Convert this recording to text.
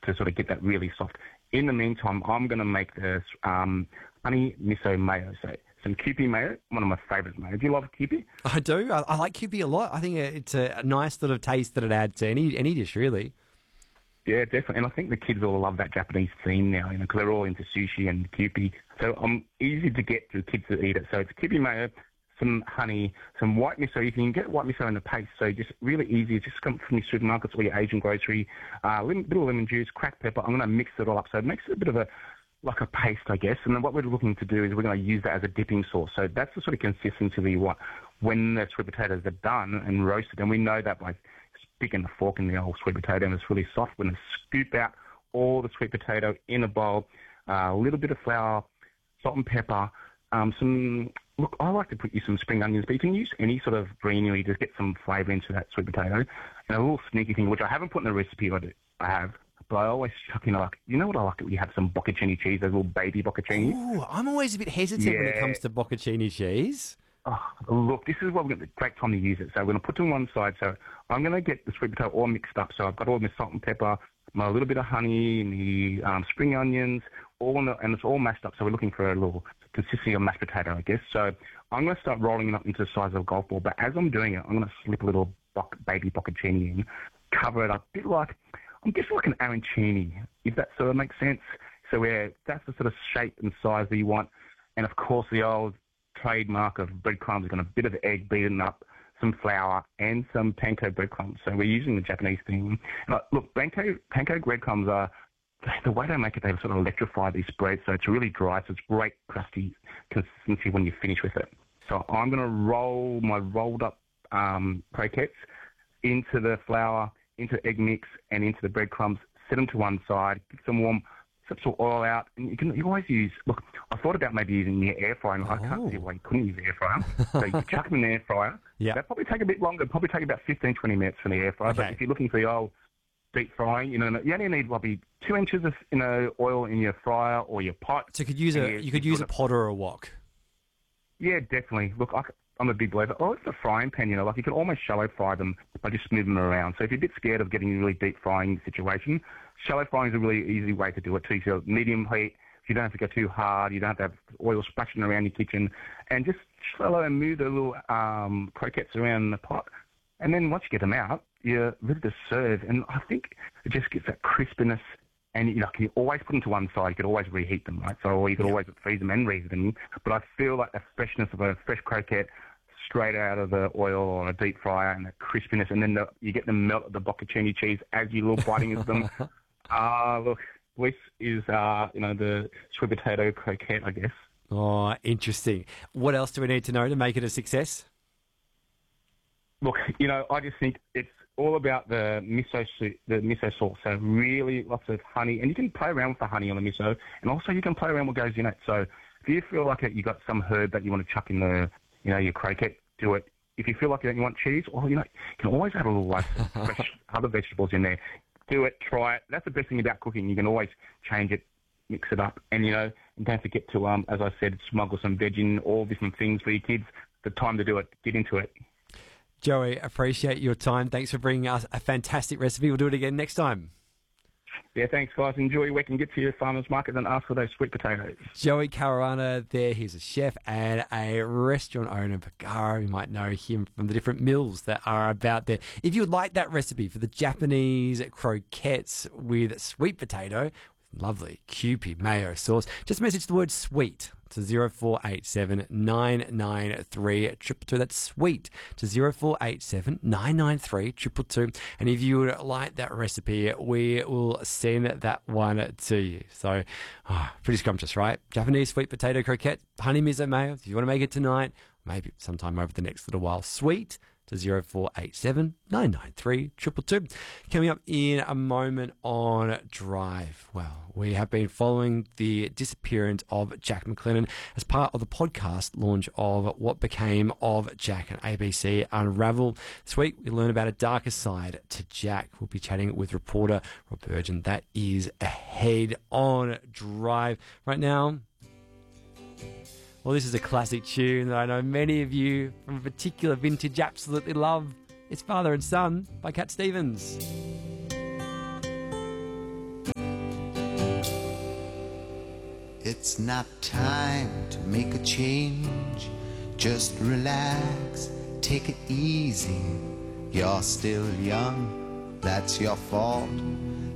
to sort of get that really soft. In the meantime, I'm going to make this honey miso mayo. So some Kewpie mayo, one of my favourite mayo. Do you love Kewpie? I do. I like Kewpie a lot. I think it's a nice sort of taste that it adds to any dish, really. Yeah, definitely. And I think the kids all love that Japanese theme now, because they're all into sushi and Kewpie. So easy to get to kids that eat it. So it's Kewpie mayo, some honey, some white miso. You can get white miso in the paste. So just really easy. It just comes from your supermarkets or your Asian grocery. Bit of lemon juice, cracked pepper. I'm going to mix it all up. So it makes it a bit of like a paste, I guess. And then what we're looking to do is we're going to use that as a dipping sauce. So that's the sort of consistency we want when the sweet potatoes are done and roasted. And we know that by sticking a fork in the old sweet potato and it's really soft. We're going to scoop out all the sweet potato in a bowl, a little bit of flour, salt and pepper, look, I like to put you some spring onions, but you can use any sort of greenery to get some flavour into that sweet potato. And a little sneaky thing, which I haven't put in the recipe, I have, but I always chuck in, you know what I like? We have some bocconcini cheese, those little baby bocconcini. Ooh, I'm always a bit hesitant when it comes to bocconcini cheese. Oh, look, this is what we're going to, great time to use it. So we're going to put it on one side. So I'm going to get the sweet potato all mixed up. So I've got all my salt and pepper, my little bit of honey, the spring onions, and it's all mashed up. So we're looking for a little consistency of mashed potato, I guess. So I'm going to start rolling it up into the size of a golf ball. But as I'm doing it, I'm going to slip a little baby bocconcini in, cover it up, a bit like, I'm guessing like an arancini, if that sort of makes sense. So that's the sort of shape and size that you want. And of course, the old trademark of breadcrumbs, we're going to a bit of egg beaten up, some flour, and some panko breadcrumbs. So we're using the Japanese thing. Look, panko breadcrumbs are, the way they make it, they sort of electrify these breads, so it's really dry, so it's great crusty consistency when you finish with it. So I'm going to roll my rolled up croquettes into the flour, into egg mix, and into the breadcrumbs, set them to one side, get some warm some oil out, and you always use, look, I thought about maybe using the air fryer, and I can't see why you couldn't use the air fryer. So you chuck them in the air fryer. Yeah. That'll probably take a bit longer, probably take about 15, 20 minutes for the air fryer. Okay. But if you're looking for the old deep frying, you only need probably 2 inches of oil in your fryer or your pot. So you could use a pot or a wok. Yeah, definitely. Look, I'm a big believer. Oh, it's a frying pan, you can almost shallow fry them by just moving them around. So if you're a bit scared of getting a really deep frying situation, shallow frying is a really easy way to do it too. So medium heat, you don't have to go too hard, you don't have to have oil splashing around your kitchen, and just shallow and move the little croquettes around the pot. And then once you get them out, you're ready to serve. And I think it just gets that crispiness. And you can always put them to one side. You could always reheat them, right? So you could always freeze them and reheat them. But I feel like the freshness of a fresh croquette straight out of the oil or a deep fryer, and the crispiness, and then you get the melt of the bocconcini cheese as you're little biting into them. Look, this is the sweet potato croquette, I guess. Oh, interesting. What else do we need to know to make it a success? Look, I just think it's all about the miso sauce. So really lots of honey, and you can play around with the honey on the miso, and also you can play around what goes in it. So if you feel like you got some herb that you want to chuck in your croquette, do it. If you feel like you want cheese, you can always add a little fresh other vegetables in there. Do it, try it. That's the best thing about cooking. You can always change it, mix it up, and and don't forget to, as I said, smuggle some veg in, all different things for your kids. The time to do it. Get into it. Joey, appreciate your time. Thanks for bringing us a fantastic recipe. We'll do it again next time. Yeah, thanks, guys. Enjoy your week and get to your farmer's market and ask for those sweet potatoes. Joey Caruana there. He's a chef and a restaurant owner, Bagara. You might know him from the different meals that are about there. If you would like that recipe for the Japanese croquettes with sweet potato, lovely Kewpie mayo sauce, just message the word sweet to 0487 993 222. That's sweet to 0487 993 222. And if you would like that recipe, we will send that one to you. So, pretty scrumptious, right? Japanese sweet potato croquette, honey miso mayo. If you want to make it tonight, maybe sometime over the next little while, sweet to 0487 993 222. Coming up in a moment on Drive. Well, we have been following the disappearance of Jack McLennan as part of the podcast launch of What Became of Jack and ABC Unravel. This week, we learn about a darker side to Jack. We'll be chatting with reporter Rob Burgeon. That is ahead on Drive. Right now, well, this is a classic tune that I know many of you from a particular vintage absolutely love. It's Father and Son by Cat Stevens. It's not time to make a change. Just relax, take it easy. You're still young, that's your fault.